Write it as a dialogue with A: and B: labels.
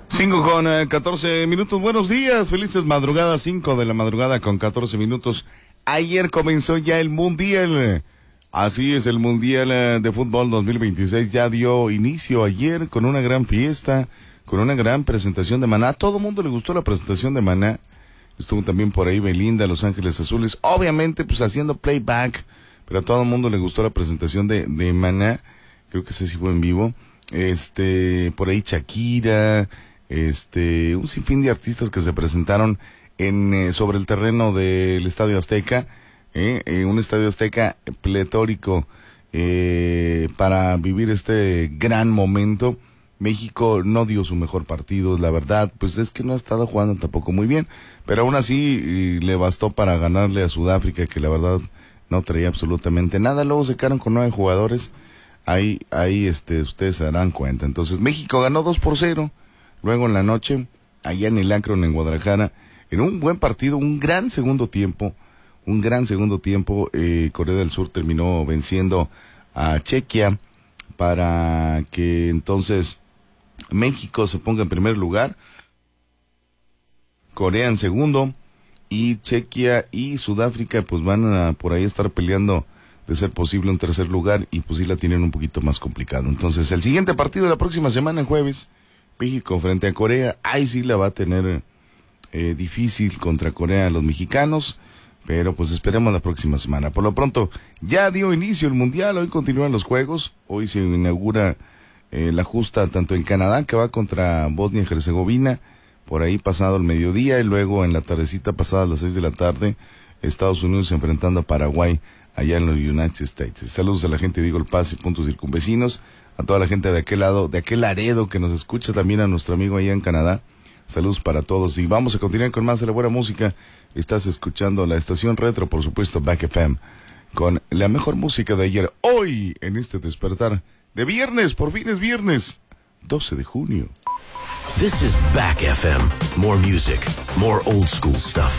A: 5 con 14 minutos. Buenos días, felices madrugadas. 5 de la madrugada con 14 minutos. Ayer comenzó ya el Mundial. Así es, el Mundial de Fútbol 2026 ya dio inicio ayer con una gran fiesta, con una gran presentación de Maná. A todo el mundo le gustó la presentación de Maná. Estuvo también por ahí Belinda, Los Ángeles Azules, obviamente pues haciendo playback, pero a todo el mundo le gustó la presentación de Maná. Creo que ese sí fue en vivo. Por ahí Shakira, un sinfín de artistas que se presentaron sobre el terreno del Estadio Azteca, un Estadio Azteca pletórico para vivir este gran momento. México no dio su mejor partido, la verdad, pues es que no ha estado jugando tampoco muy bien, pero aún así le bastó para ganarle a Sudáfrica, que la verdad no traía absolutamente nada. Luego se quedaron con 9 jugadores, ahí ustedes se darán cuenta. Entonces México ganó 2-0, luego en la noche, allá en el Akron, en Guadalajara, en un buen partido, un gran segundo tiempo, Corea del Sur terminó venciendo a Chequia para que entonces México se ponga en primer lugar, Corea en segundo, y Chequia y Sudáfrica pues van a por ahí estar peleando de ser posible un tercer lugar, y pues sí la tienen un poquito más complicado. Entonces el siguiente partido de la próxima semana, en jueves, México frente a Corea, ahí sí la va a tener difícil contra Corea los mexicanos, pero pues esperemos la próxima semana. Por lo pronto, ya dio inicio el Mundial, hoy continúan los juegos, hoy se inaugura la justa tanto en Canadá, que va contra Bosnia y Herzegovina, por ahí pasado el mediodía, y luego en la tardecita pasada a las 6 de la tarde, Estados Unidos enfrentando a Paraguay, allá en los United States. Saludos a la gente de Eagle Pass y puntos circunvecinos, a toda la gente de aquel lado, de aquel Laredo que nos escucha, también a nuestro amigo allá en Canadá. Saludos para todos, y vamos a continuar con más de la buena música. Estás escuchando la estación retro, por supuesto, Back FM, con la mejor música de ayer, hoy, en este despertar de viernes, por fin es viernes, 12 de junio.
B: This is Back FM. More music, more old school stuff.